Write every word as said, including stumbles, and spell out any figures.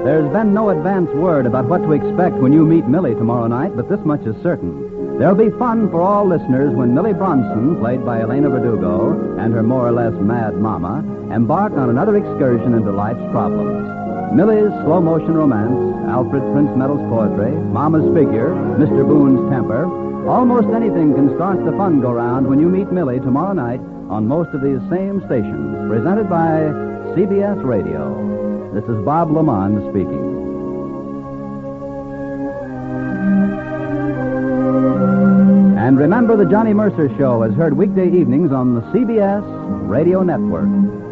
There's been no advance word about what to expect when you meet Millie tomorrow night, but this much is certain. There'll be fun for all listeners when Millie Bronson, played by Elena Verdugo, and her more or less mad mama, embark on another excursion into life's problems. Millie's slow-motion romance, Alfred Prince Meadows' poetry, Mama's figure, Mister Boone's temper, almost anything can start the fun go-round when you meet Millie tomorrow night on most of these same stations, presented by C B S Radio. This is Bob Lamont speaking. And remember, the Johnny Mercer Show is heard weekday evenings on the C B S Radio Network.